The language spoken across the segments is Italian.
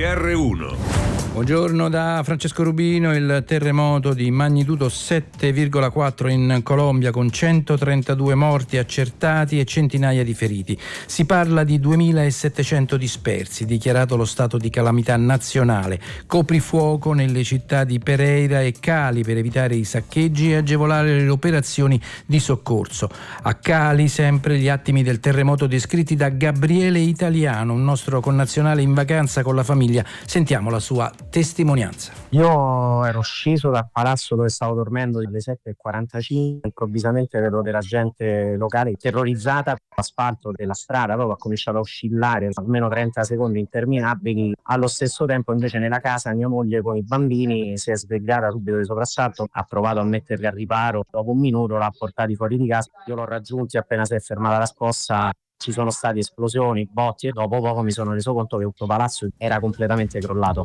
GR1. Buongiorno da Francesco Rubino. Il terremoto di magnitudo 7,4 in Colombia con 132 morti accertati e centinaia di feriti. Si parla di 2.700 dispersi, dichiarato lo stato di calamità nazionale. Coprifuoco nelle città di Pereira e Cali per evitare i saccheggi e agevolare le operazioni di soccorso. A Cali sempre gli attimi del terremoto descritti da Gabriele Italiano, un nostro connazionale in vacanza con la famiglia. Sentiamo la sua testimonianza. Io ero sceso dal palazzo dove stavo dormendo alle 7:45, improvvisamente vedo della gente locale terrorizzata. L'asfalto della strada proprio ha cominciato a oscillare almeno 30 secondi interminabili. Allo stesso tempo invece nella casa mia moglie con i bambini si è svegliata subito di soprassalto, ha provato a metterli a riparo, dopo un minuto l'ha portati fuori di casa, io l'ho raggiunti appena si è fermata la scossa. Ci sono state esplosioni, botti e dopo poco mi sono reso conto che tutto palazzo era completamente crollato.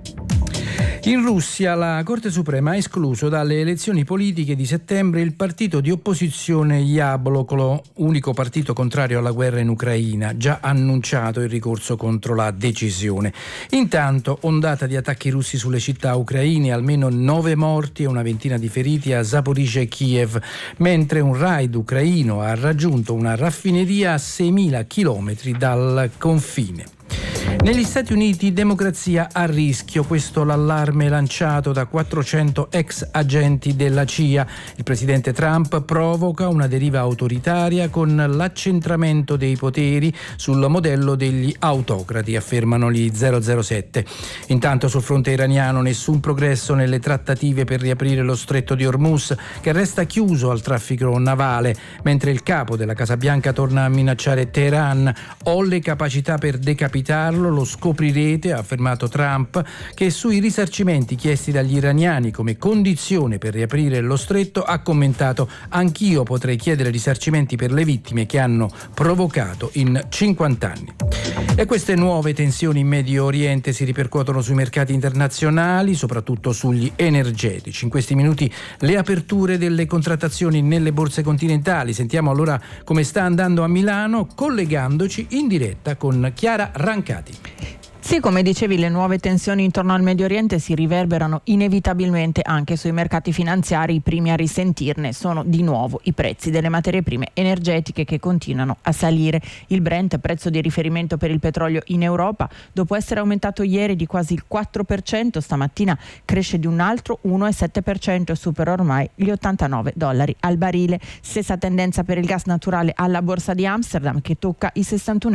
In Russia la Corte Suprema ha escluso dalle elezioni politiche di settembre il partito di opposizione Yabloko, unico partito contrario alla guerra in Ucraina, già annunciato il ricorso contro la decisione. Intanto, ondata di attacchi russi sulle città ucraine, almeno 9 morti e una ventina di feriti a Zaporizhzhia e Kiev, mentre un raid ucraino ha raggiunto una raffineria a 6.000 chilometri dal confine. Negli Stati Uniti democrazia a rischio, questo l'allarme lanciato da 400 ex agenti della CIA. Il presidente Trump provoca una deriva autoritaria con l'accentramento dei poteri sul modello degli autocrati, affermano gli 007. Intanto sul fronte iraniano nessun progresso nelle trattative per riaprire lo stretto di Hormuz, che resta chiuso al traffico navale, mentre il capo della Casa Bianca torna a minacciare Teheran. Ho le capacità per decapitarlo, lo scoprirete, ha affermato Trump, che sui risarcimenti chiesti dagli iraniani come condizione per riaprire lo stretto ha commentato: anch'io potrei chiedere risarcimenti per le vittime che hanno provocato in 50 anni. E queste nuove tensioni in Medio Oriente si ripercuotono sui mercati internazionali, soprattutto sugli energetici. In questi minuti le aperture delle contrattazioni nelle borse continentali. Sentiamo allora come sta andando a Milano, collegandoci in diretta con Chiara Rancati. Sì, come dicevi, le nuove tensioni intorno al Medio Oriente si riverberano inevitabilmente anche sui mercati finanziari. I primi a risentirne sono di nuovo i prezzi delle materie prime energetiche che continuano a salire. Il Brent, prezzo di riferimento per il petrolio in Europa, dopo essere aumentato ieri di quasi il 4%, stamattina cresce di un altro 1,7% e supera ormai gli $89 al barile. Stessa tendenza per il gas naturale alla borsa di Amsterdam, che tocca i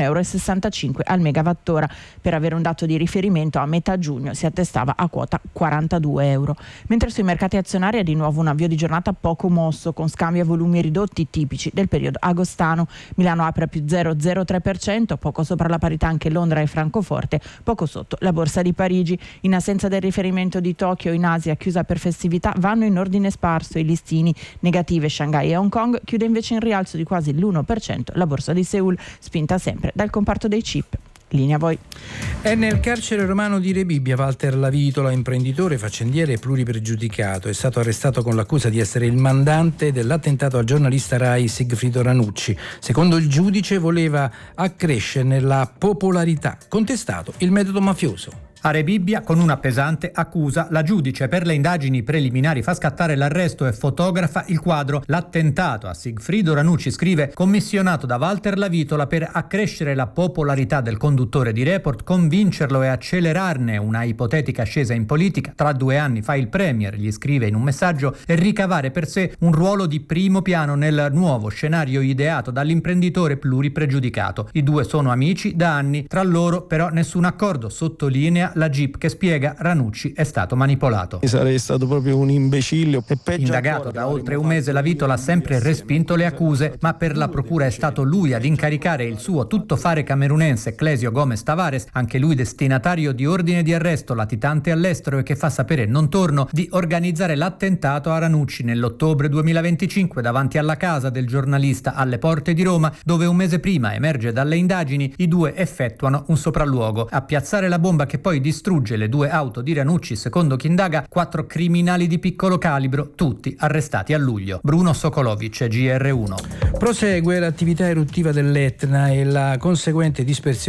€61,65 al megawattora. Per avere un dato di riferimento, a metà giugno si attestava a quota €42. Mentre sui mercati azionari è di nuovo un avvio di giornata poco mosso, con scambi a volumi ridotti tipici del periodo agostano. Milano apre a più 0,03%, poco sopra la parità anche Londra e Francoforte, poco sotto la borsa di Parigi. In assenza del riferimento di Tokyo, in Asia chiusa per festività, vanno in ordine sparso i listini. Negative Shanghai e Hong Kong, chiude invece in rialzo di quasi l'1% la borsa di Seoul, spinta sempre dal comparto dei chip. Linea a voi. È nel carcere romano di Rebibbia Walter Lavitola, imprenditore, faccendiere e pluripregiudicato. È stato arrestato con l'accusa di essere il mandante dell'attentato al giornalista Rai Sigfrido Ranucci. Secondo il giudice voleva accrescerne la popolarità, contestato il metodo mafioso. A Rebibbia, con una pesante accusa, la giudice per le indagini preliminari fa scattare l'arresto e fotografa il quadro "L'attentato a Sigfrido Ranucci", scrive, commissionato da Walter Lavitola per accrescere la popolarità del conduttore di Report, convincerlo e accelerarne una ipotetica ascesa in politica. Tra 2 anni fa il premier, gli scrive in un messaggio, e ricavare per sé un ruolo di primo piano nel nuovo scenario ideato dall'imprenditore pluripregiudicato. I due sono amici da anni, tra loro però nessun accordo, sottolinea la GIP, che spiega Ranucci è stato manipolato. Sarei stato proprio un imbecille. Indagato da oltre un mese, Lavitola ha sempre respinto le accuse, ma per la procura è stato lui ad incaricare il suo tuttofare camerunense Clesio Gomez Tavares, anche lui destinatario di ordine di arresto latitante all'estero e che fa sapere non torno, di organizzare l'attentato a Ranucci nell'ottobre 2025 davanti alla casa del giornalista alle porte di Roma, dove un mese prima, emerge dalle indagini, i due effettuano un sopralluogo. A piazzare la bomba che poi distrugge le 2 auto di Ranucci, secondo chi indaga, 4 criminali di piccolo calibro, tutti arrestati a luglio. Bruno Sokolovic, GR1. Prosegue l'attività eruttiva dell'Etna e la conseguente dispersione